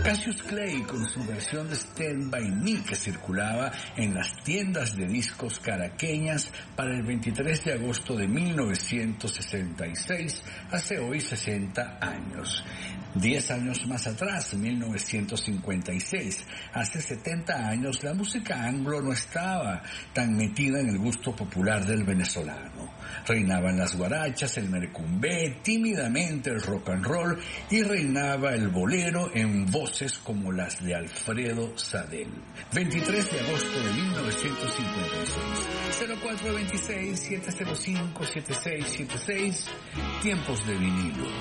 Cassius Clay con su versión de Stand By Me que circulaba en las tiendas de discos caraqueñas para el 23 de agosto de 1966, hace hoy 60 años. 10 años más atrás, 1956, hace 70 años, la música anglo no estaba tan metida en el gusto popular del venezolano. Reinaban las guarachas, el merecumbé, tímidamente el rock and roll y reinaba el bolero en voces como las de Alfredo Sadel. 23 de agosto de 1956, 0426-705-7676, tiempos de vinilo.